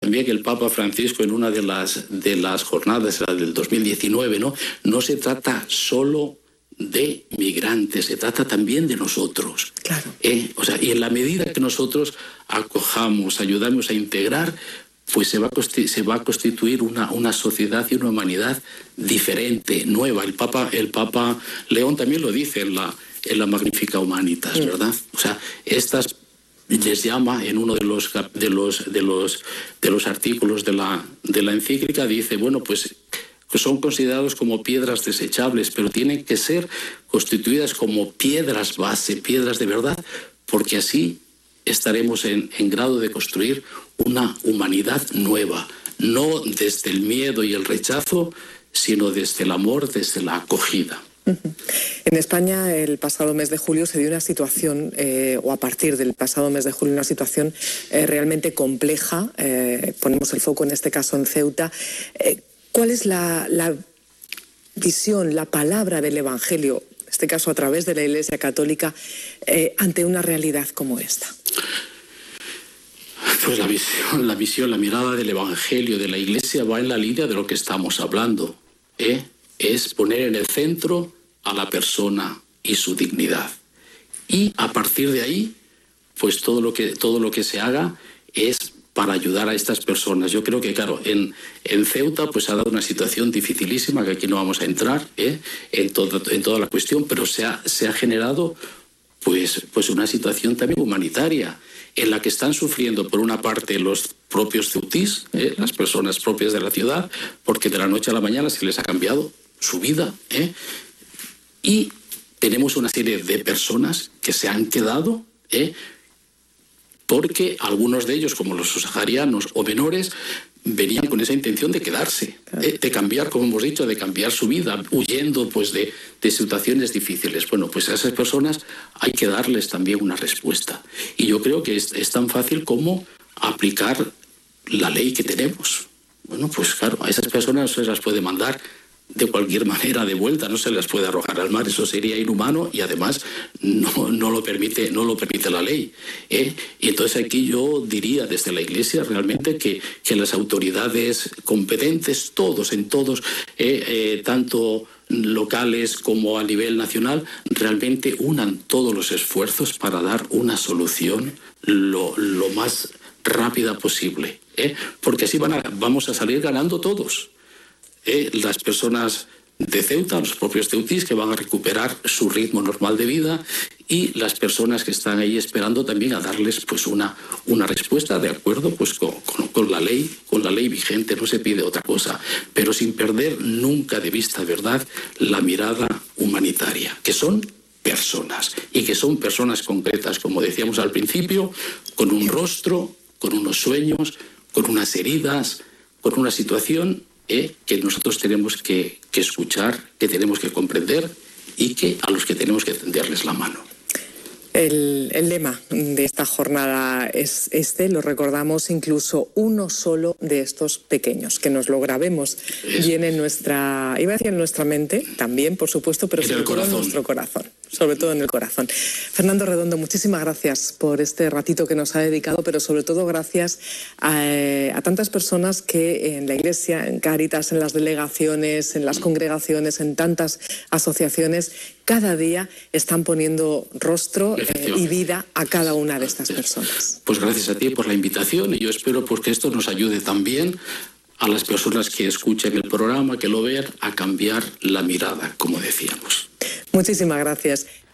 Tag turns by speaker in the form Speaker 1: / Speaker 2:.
Speaker 1: también el Papa Francisco en una de las jornadas, la del 2019, ¿no? No se trata solo de migrantes, se trata también de nosotros.
Speaker 2: Claro.
Speaker 1: O sea, y en la medida que nosotros acojamos, ayudamos a integrar, pues se va a constituir una sociedad y una humanidad diferente, nueva. El Papa León también lo dice en la Magnificat Humanitas, ¿verdad? O sea, estas les llama en uno de los artículos de la encíclica, dice, bueno, pues son considerados como piedras desechables, pero tienen que ser constituidas como piedras base, piedras de verdad, porque así estaremos en grado de construir una humanidad nueva, no desde el miedo y el rechazo, sino desde el amor, desde la acogida.
Speaker 2: En España el pasado mes de julio se dio una situación, o a partir del pasado mes de julio, una situación realmente compleja. Ponemos el foco en este caso en Ceuta. ¿Cuál es la visión, la palabra del Evangelio, en este caso a través de la Iglesia Católica, ante una realidad como esta?
Speaker 1: Pues la visión, la mirada del Evangelio de la Iglesia va en la línea de lo que estamos hablando. Es poner en el centro a la persona y su dignidad. Y a partir de ahí, pues todo lo que se haga es para ayudar a estas personas. Yo creo que, claro, en Ceuta pues ha dado una situación dificilísima, que aquí no vamos a entrar en toda la cuestión, pero se ha generado pues una situación también humanitaria, en la que están sufriendo por una parte los propios ceutís, las personas propias de la ciudad, porque de la noche a la mañana se les ha cambiado su vida, y tenemos una serie de personas que se han quedado, porque algunos de ellos, como los subsaharianos o menores, venían con esa intención de quedarse, de cambiar, como hemos dicho, de cambiar su vida, huyendo pues de situaciones difíciles. Bueno, pues a esas personas hay que darles también una respuesta. Y yo creo que es tan fácil como aplicar la ley que tenemos. Bueno, pues claro, a esas personas no se las puede mandar de cualquier manera de vuelta, no se las puede arrojar al mar, eso sería inhumano y además no lo permite la ley. Y entonces aquí yo diría desde la Iglesia realmente que las autoridades competentes, todos, tanto locales como a nivel nacional, realmente unan todos los esfuerzos para dar una solución lo más rápida posible, porque así vamos a salir ganando todos. Las personas de Ceuta, los propios ceutís, que van a recuperar su ritmo normal de vida, y las personas que están ahí esperando también a darles pues una respuesta de acuerdo pues con la ley vigente. No se pide otra cosa, pero sin perder nunca de vista, ¿verdad?, la mirada humanitaria, que son personas, y que son personas concretas, como decíamos al principio, con un rostro, con unos sueños, con unas heridas, con una situación que nosotros tenemos que escuchar, que tenemos que comprender y a los que tenemos que tenderles la mano.
Speaker 2: El lema de esta jornada es lo recordamos, incluso uno solo de estos pequeños, que nos lo grabemos bien en nuestra, iba a decir en nuestra mente, también por supuesto, pero sobre todo en nuestro corazón, sobre todo en el corazón. Fernando Redondo, muchísimas gracias por este ratito que nos ha dedicado, pero sobre todo gracias a tantas personas que en la Iglesia, en Cáritas, en las delegaciones, en las congregaciones, en tantas asociaciones, cada día están poniendo rostro y vida a cada una de estas personas.
Speaker 1: Pues gracias a ti por la invitación, y yo espero pues que esto nos ayude también a las personas que escuchen el programa, que lo vean, a cambiar la mirada, como decíamos.
Speaker 2: Muchísimas gracias.